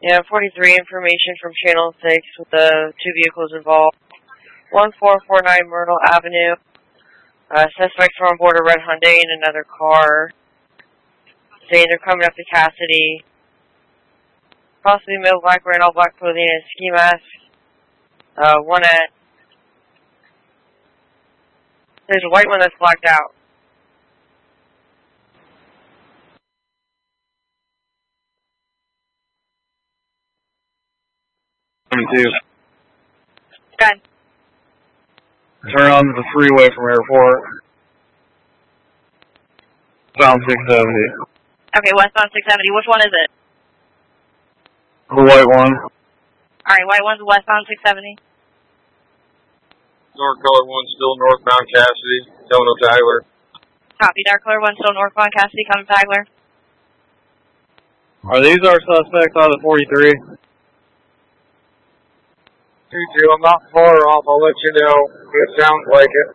Yeah, 43 information from Channel 6 with the two vehicles involved. 1449 Myrtle Avenue. Suspects were on board a red Hyundai in another car. Saying they're coming up to Cassidy. Possibly male black, wearing all black clothing and ski mask. One at... There's a white one that's blacked out. Good. Turn on the freeway from airport. Bound 670. Okay, westbound 670. Which one is it? The white one. Alright, white one's westbound 670. Dark color one still northbound Cassidy, coming up to Agler. Copy, dark color one still northbound Cassidy, coming to Agler. Are these our suspects out of the 43? 2-2, I'm not far off, I'll let you know. It sounds like it.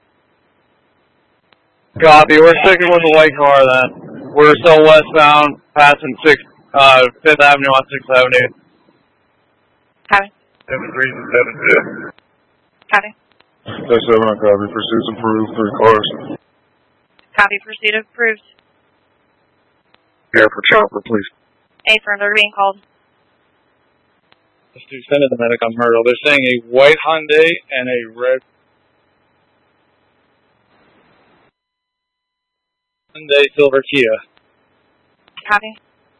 Copy, we're sticking with the white car then. We're still westbound, passing 5th Avenue on 670. Copy. 73 and 72. Copy. That's 7 on copy, pursuit's approved, 3 cars. Copy, pursuit approved. Airport chopper, please. Affirm, they're being called. Let's do send the medic on Myrtle. They're saying a white Hyundai and a red Hyundai Silver Kia. Copy.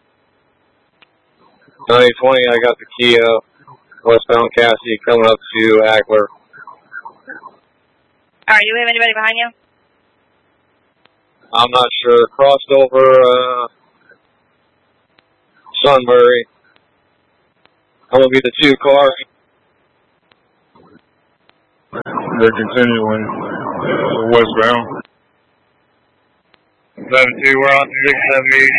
9020, I got the Kia, westbound Cassidy, coming up to Agler. Alright, do we have anybody behind you? I'm not sure. Crossed over Sunbury. I'm going to be the 2 cars. They're continuing westbound. 72, we're on 670.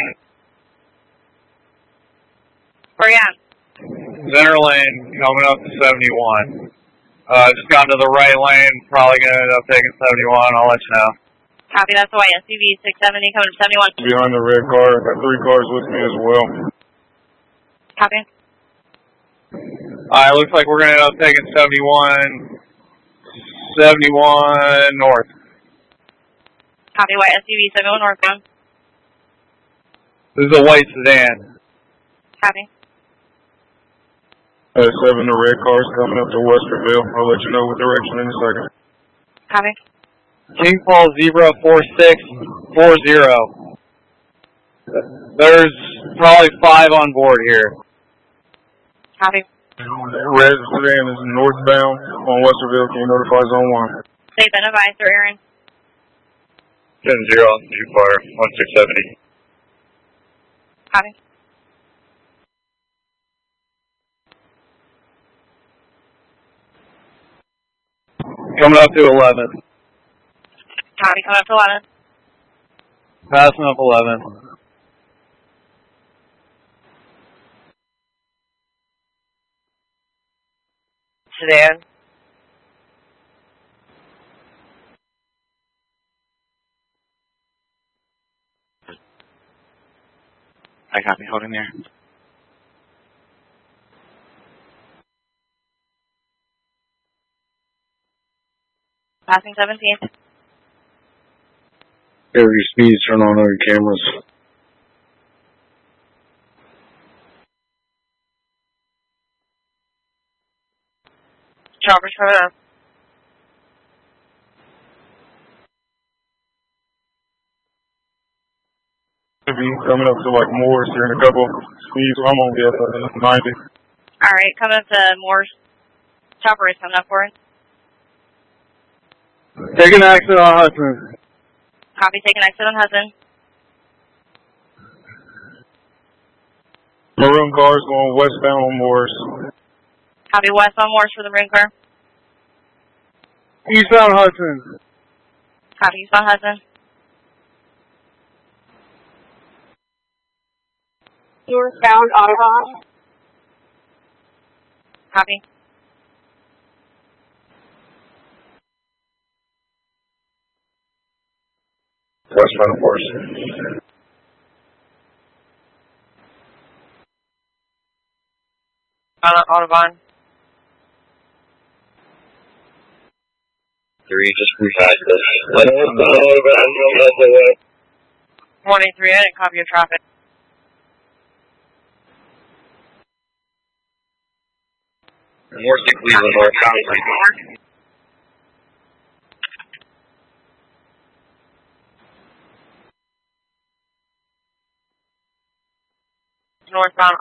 Where you at? Center lane, coming up to 71. Just got into the right lane, probably going to end up taking 71, I'll let you know. Copy, that's the white SUV 670 coming to 71. Behind the red car, got 3 cars with me as well. Copy. Alright, looks like we're going to end up taking 71 north. Copy, white SUV 71 northbound. This is a white sedan. Copy. 7, the red car's coming up to Westerville. I'll let you know what direction in a second. Copy. King Paul Zebra 4640. There's probably 5 on board here. Copy. Red sedan is northbound on Westerville. Can you notify Zone 1? Safe and advised, sir, Aaron. 10-0 on G-Fire, 1670. Copy. Coming up to 11. Copy, coming up to 11. Passing up 11. Sedan. I copy, hold in there. Passing 17th. Your speeds, turn on all your cameras. Chopper's coming up. Coming up to like Morris here in a couple speeds. I'm gonna be at 90. Alright, coming up to Morse. Chopper is coming up for us. Take an exit on Hudson. Copy, take an exit on Hudson. Maroon car's going westbound on Morris. Copy, west on Morse for the maroon car. Eastbound Hudson. Copy, east on Hudson. Northbound Audubon. Copy. Westbound Morris. Audubon. 3, just revise this. Northbound Audubon, that's away. 183, I didn't copy your traffic. More 6 Cleveland northbound. Northbound